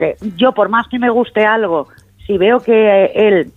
yo por más que me guste algo, si veo que él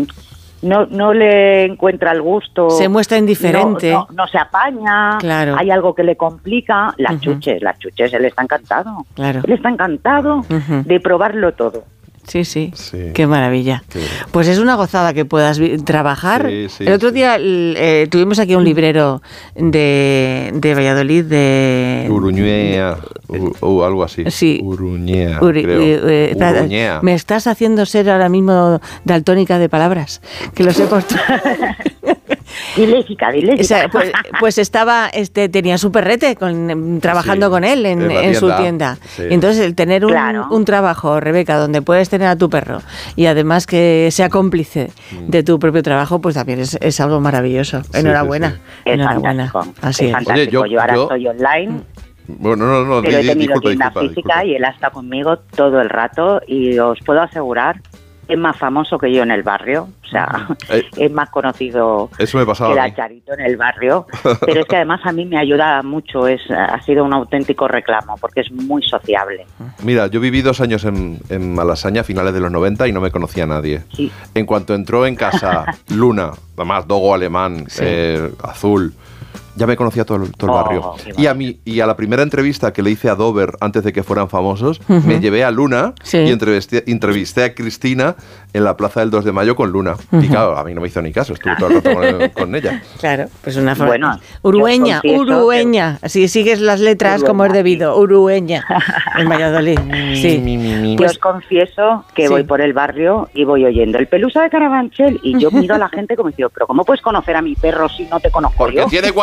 no le encuentra el gusto, se muestra indiferente, no se apaña, claro. Hay algo que le complica, las chuches, él está encantado, claro. Él está encantado de probarlo todo. Sí, qué maravilla. Sí. Pues es una gozada que puedas trabajar. Sí, el otro día tuvimos aquí un librero de Valladolid, de Uruñea, o algo así. Sí. Uruñea, Uruñea. Me estás haciendo ser ahora mismo daltónica de palabras, que lo sé por tú. Diléxica. O sea, pues estaba, tenía su perrete trabajando con él en su tienda. Sí. Y entonces el tener un trabajo, Rebeca, donde puedes tener a tu perro y además que sea cómplice de tu propio trabajo, pues también es algo maravilloso. Enhorabuena. Sí. Enhorabuena. Así es. Fantástico. Oye, yo ahora estoy online. Bueno, no, pero he tenido tienda física y él ha estado conmigo todo el rato y os puedo asegurar, es más famoso que yo en el barrio, o sea, es más conocido eso me pasaba que la Charito en el barrio, pero es que además a mí me ayuda mucho, ha sido un auténtico reclamo, porque es muy sociable. Mira, yo viví 2 años en Malasaña a finales de los 90 y no me conocía a nadie. Sí. En cuanto entró en casa Luna, además dogo alemán, azul, ya me conocía todo el barrio. Y a la primera entrevista que le hice a Dover antes de que fueran famosos, me llevé a Luna y entrevisté a Cristina en la plaza del 2 de Mayo con Luna. Y claro, a mí no me hizo ni caso, estuve todo el rato con ella. Claro, pues una forma. Bueno, Urueña. Si sigues las letras como es debido, Urueña, en Valladolid. Sí. Pues os confieso que voy por el barrio y voy oyendo el Pelusa de Carabanchel y yo miro a la gente como diciendo, pero ¿cómo puedes conocer a mi perro si no te conozco Porque yo? Tiene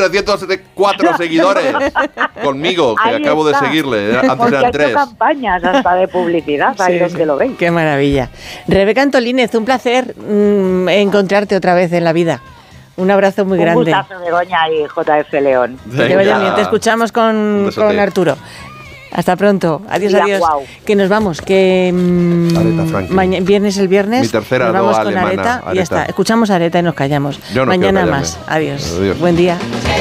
4.304 seguidores conmigo, que ahí acabo está. De seguirle. Antes porque eran 3. Hay campañas hasta de publicidad, ahí donde lo veis. Qué maravilla. Rebeca Antolínez, un placer encontrarte otra vez en la vida. Un abrazo muy grande. Un gustazo, Begoña y JF León. Que vaya bien, te escuchamos con Arturo. Hasta pronto. Adiós. Wow. Que nos vamos. Que viernes el viernes. Mi tercera nos vamos con alemana, Areta y ya está. Escuchamos a Areta y nos callamos. Yo no mañana más. Adiós. Buen día.